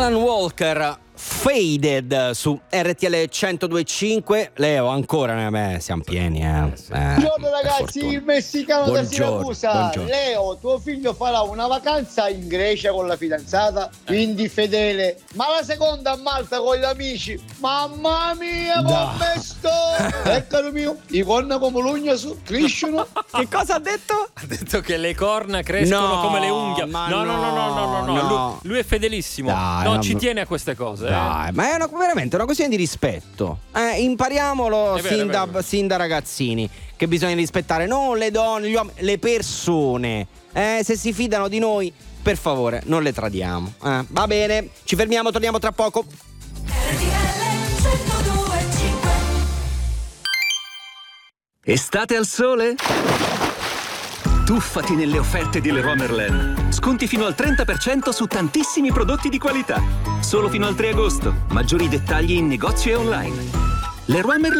Alan Walker, Faded su RTL 102.5. Leo, ancora a me siamo pieni. Buongiorno ragazzi, il messicano da Siracusa. Buongiorno. Leo, tuo figlio farà una vacanza in Grecia con la fidanzata, quindi fedele, ma la seconda a Malta con gli amici. Mamma mia, come sto! Caro mio, i corna come l'ugna crescono. Che cosa ha detto? Ha detto che le corna crescono come le unghie. No. Lui è fedelissimo. Dai, ci tiene a queste cose. Dai, ma è veramente una questione di rispetto. Impariamolo È vero. sin da ragazzini, che bisogna rispettare non le donne, gli uomini, le persone. Se si fidano di noi, per favore, non le tradiamo. Va bene, ci fermiamo, torniamo tra poco. Estate al sole? Tuffati nelle offerte di Leroy Merlin. Sconti fino al 30% su tantissimi prodotti di qualità. Solo fino al 3 agosto. Maggiori dettagli in negozio e online. Leroy Merlin.